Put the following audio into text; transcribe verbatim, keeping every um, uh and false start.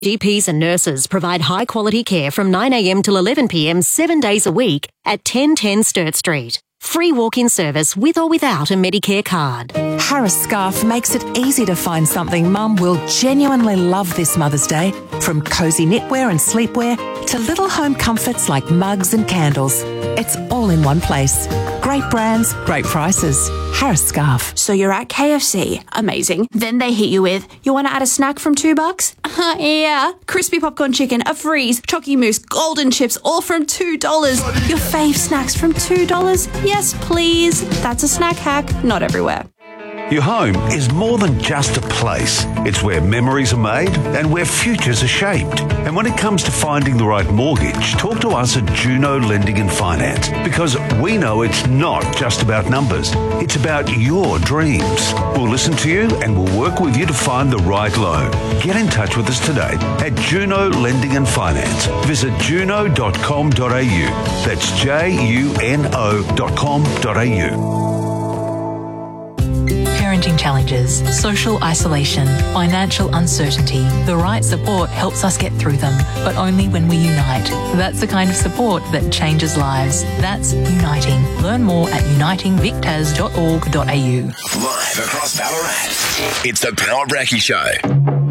G Ps and nurses provide high-quality care from nine a m till eleven p m seven days a week at ten ten Sturt Street. Free walk-in service with or without a Medicare card. Harris Scarf makes it easy to find something Mum will genuinely love this Mother's Day, from cosy knitwear and sleepwear to little home comforts like mugs and candles. It's all in one place. Great brands, great prices. Harris Scarf. So you're at K F C. Amazing. Then they hit you with, you want to add a snack from two bucks? Uh, yeah. Crispy popcorn chicken, a freeze, Chocky Mousse, golden chips, all from two dollars. Your fave snacks from two dollars? Yes, please. That's a snack hack. Not everywhere. Your home is more than just a place. It's where memories are made and where futures are shaped. And when it comes to finding the right mortgage, talk to us at Juno Lending and Finance, because we know it's not just about numbers. It's about your dreams. We'll listen to you and we'll work with you to find the right loan. Get in touch with us today at Juno Lending and Finance. Visit juno dot com dot a u. That's J U N O dot com dot a u. Parenting challenges, social isolation, financial uncertainty. The right support helps us get through them, but only when we unite. That's the kind of support that changes lives. That's Uniting. Learn more at uniting vic tas dot org dot a u. Live across Ballarat, it's the Power Bracky Show.